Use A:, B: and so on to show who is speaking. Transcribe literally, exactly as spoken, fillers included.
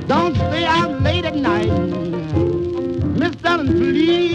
A: Don't stay out late at night. Miss Ellen, please.